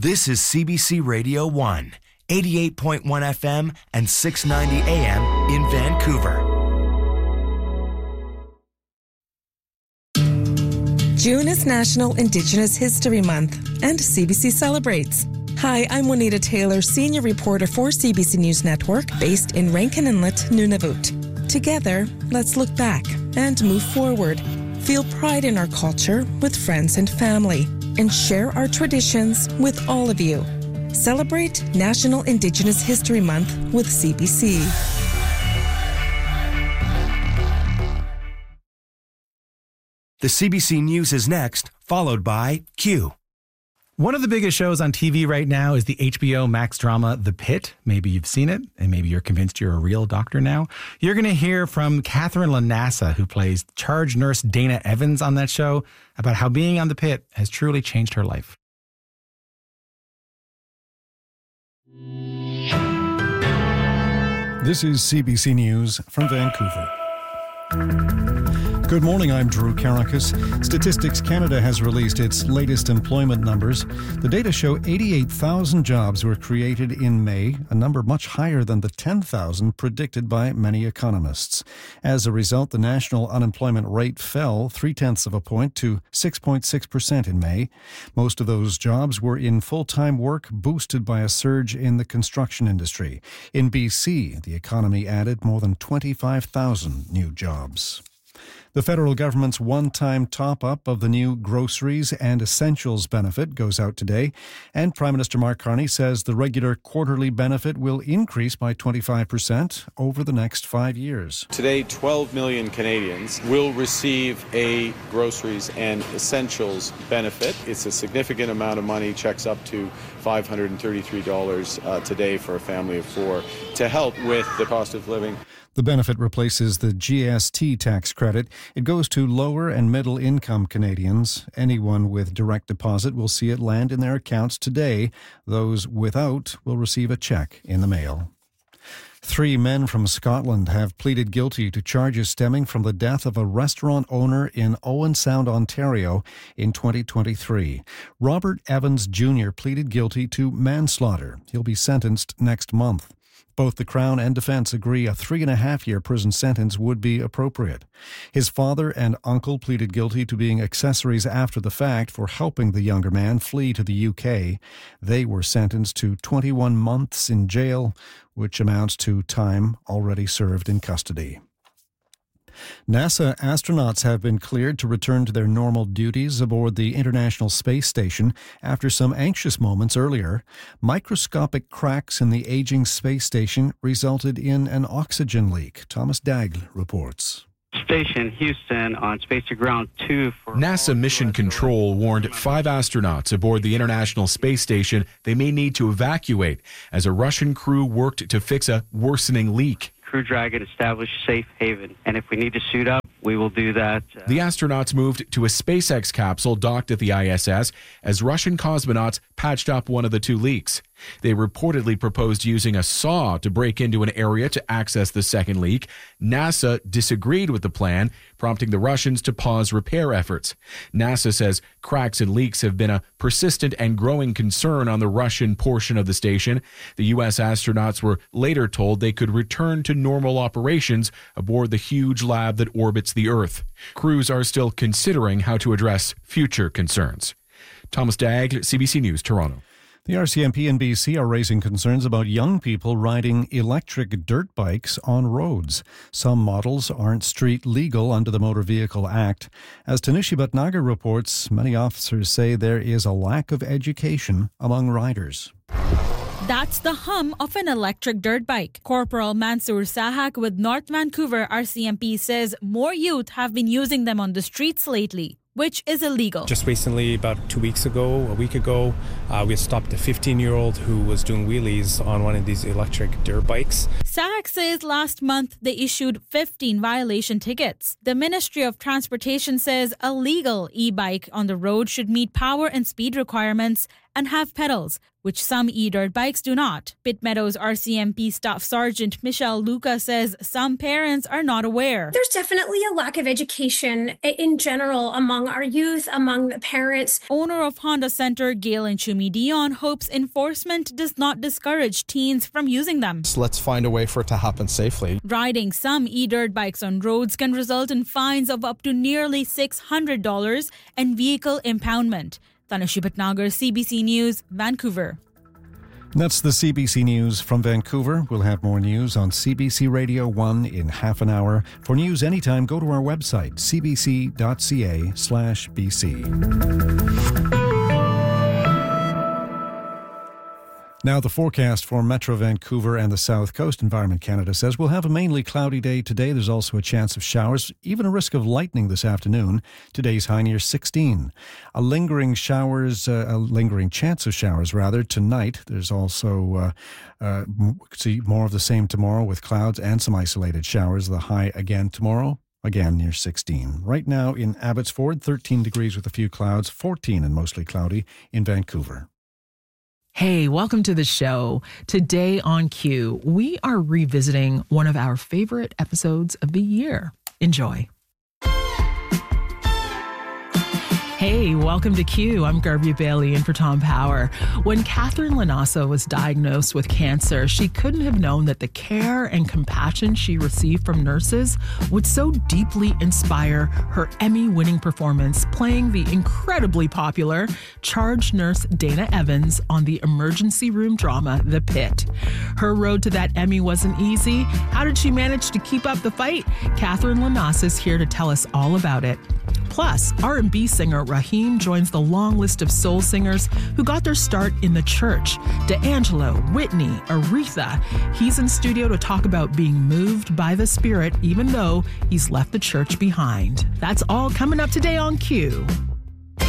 This is CBC Radio 1, 88.1 FM and 690 AM in Vancouver. June is National Indigenous History Month, and CBC celebrates. Hi, I'm Juanita Taylor, senior reporter for CBC News Network, based in Rankin Inlet, Nunavut. Together, let's look back and move forward. Feel pride in our culture with friends and family, and share our traditions with all of you. Celebrate National Indigenous History Month with CBC. The CBC News is next, followed by Q. One of the biggest shows on TV right now is the HBO Max drama, The Pit. Maybe you've seen it, and maybe you're convinced you're a real doctor now. You're going to hear from Catherine Lanassa, who plays charge nurse Dana Evans on that show, about how being on The Pit has truly changed her life. This is CBC News from Vancouver. Good morning, I'm Drew Karakis. Statistics Canada has released its latest employment numbers. The data show 88,000 jobs were created in May, a number much higher than the 10,000 predicted by many economists. As a result, the national unemployment rate fell 0.3 of a point to 6.6% in May. Most of those jobs were in full-time work, boosted by a surge in the construction industry. In BC, the economy added more than 25,000 new jobs. The federal government's one-time top-up of the new groceries and essentials benefit goes out today, and Prime Minister Mark Carney says the regular quarterly benefit will increase by 25% over the next 5 years. Today, 12 million Canadians will receive a groceries and essentials benefit. It's a significant amount of money, checks up to $533 today for a family of four, to help with the cost of living. The benefit replaces the GST tax credit. It goes to lower and middle income Canadians. Anyone with direct deposit will see it land in their accounts today. Those without will receive a check in the mail. 3 men from Scotland have pleaded guilty to charges stemming from the death of a restaurant owner in Owen Sound, Ontario in 2023. Robert Evans Jr. pleaded guilty to manslaughter. He'll be sentenced next month. Both the Crown and Defence agree a 3.5-year prison sentence would be appropriate. His father and uncle pleaded guilty to being accessories after the fact for helping the younger man flee to the UK. They were sentenced to 21 months in jail, which amounts to time already served in custody. NASA astronauts have been cleared to return to their normal duties aboard the International Space Station after some anxious moments earlier. Microscopic cracks in the aging space station resulted in an oxygen leak. Thomas Daigle reports. Station Houston on Space to Ground 2 for NASA Mission Control warned 5 astronauts aboard the International Space Station they may need to evacuate as a Russian crew worked to fix a worsening leak. Crew Dragon established safe haven, and if we need to suit up, we will do that. The astronauts moved to a SpaceX capsule docked at the ISS as Russian cosmonauts patched up one of the 2 leaks. They reportedly proposed using a saw to break into an area to access the second leak. NASA disagreed with the plan, prompting the Russians to pause repair efforts. NASA says cracks and leaks have been a persistent and growing concern on the Russian portion of the station. The U.S. astronauts were later told they could return to normal operations aboard the huge lab that orbits the Earth. Crews are still considering how to address future concerns. Thomas Daigle, CBC News, Toronto. The RCMP and BC are raising concerns about young people riding electric dirt bikes on roads. Some models aren't street legal under the Motor Vehicle Act. As Tanisha Bhatnagar reports, many officers say there is a lack of education among riders. That's the hum of an electric dirt bike. Corporal Mansoor Sahak with North Vancouver RCMP says more youth have been using them on the streets lately, which is illegal. Just recently, about a week ago, we stopped a 15-year-old who was doing wheelies on one of these electric dirt bikes. SAHAC says last month they issued 15 violation tickets. The Ministry of Transportation says a legal e-bike on the road should meet power and speed requirements and have pedals, which some e-dirt bikes do not. Pitt Meadows RCMP Staff Sergeant Michelle Luca says some parents are not aware. There's definitely a lack of education in general among our youth, among the parents. Owner of Honda Center, Gail and Chumi Dion, hopes enforcement does not discourage teens from using them. So let's find a way for it to happen safely. Riding some e-dirt bikes on roads can result in fines of up to nearly $600 and vehicle impoundment. Tanushree Bhatnagar, CBC News, Vancouver. That's the CBC News from Vancouver. We'll have more news on CBC Radio 1 in half an hour. For news anytime, go to our website, cbc.ca/BC. Now, the forecast for Metro Vancouver and the South Coast. Environment Canada says we'll have a mainly cloudy day today. There's also a chance of showers, even a risk of lightning this afternoon. Today's high near 16. A lingering chance of showers, tonight. There's also see more of the same tomorrow with clouds and some isolated showers. The high again tomorrow. Again, near 16. Right now in Abbotsford, 13 degrees with a few clouds, 14 and mostly cloudy in Vancouver. Hey, welcome to the show. Today on Q, we are revisiting one of our favorite episodes of the year. Enjoy. Hey, welcome to Q. I'm Garvey Bailey in for Tom Power. When Catherine Lanasa was diagnosed with cancer, she couldn't have known that the care and compassion she received from nurses would so deeply inspire her Emmy-winning performance playing the incredibly popular charge nurse Dana Evans on the emergency room drama The Pit. Her road to that Emmy wasn't easy. How did she manage to keep up the fight? Catherine Lanasa is here to tell us all about it. Plus, R&B singer Raheem joins the long list of soul singers who got their start in the church. D'Angelo, Whitney, Aretha. He's in studio to talk about being moved by the Spirit even though he's left the church behind. That's all coming up today on Q.